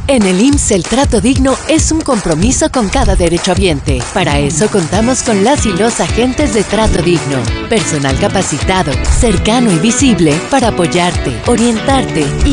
En el IMSS el trato digno es un compromiso con cada derechohabiente. Para eso contamos con las y los agentes de trato digno. Personal capacitado, cercano y visible para apoyarte, orientarte y